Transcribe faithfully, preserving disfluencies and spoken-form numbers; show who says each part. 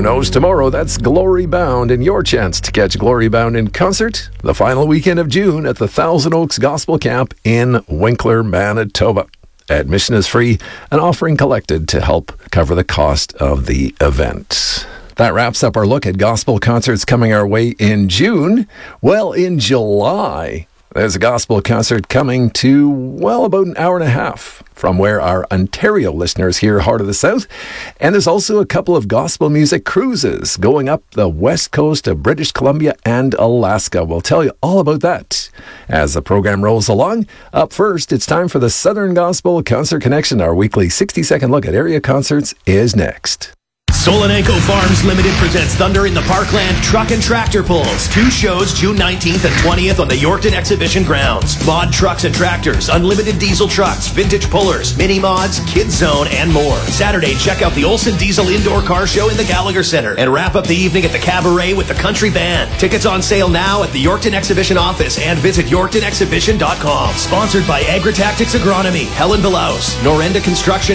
Speaker 1: knows tomorrow? That's Glory Bound, and your chance to catch Glory Bound in concert the final weekend of June at the Thousand Oaks Gospel Camp in Winkler, Manitoba. Admission is free, an offering collected to help cover the cost of the event. That wraps up our look at gospel concerts coming our way in June. Well, in July, there's a gospel concert coming to, well, about an hour and a half from where our Ontario listeners hear Heart of the South. And there's also a couple of gospel music cruises going up the west coast of British Columbia and Alaska. We'll tell you all about that as the program rolls along. Up first, it's time for the Southern Gospel Concert Connection. Our weekly sixty-second look at area concerts is next.
Speaker 2: Solanenko Farms Limited presents Thunder in the Parkland Truck and Tractor Pulls. Two shows, June nineteenth and twentieth on the Yorkton Exhibition grounds. Mod trucks and tractors, unlimited diesel trucks, vintage pullers, mini mods, kids zone, and more. Saturday, check out the Olsen Diesel Indoor Car Show in the Gallagher Center. And wrap up the evening at the Cabaret with the Country Band. Tickets on sale now at the Yorkton Exhibition office and visit yorkton exhibition dot com. Sponsored by Agritactics Agronomy, Helen Belaus, Norenda Construction,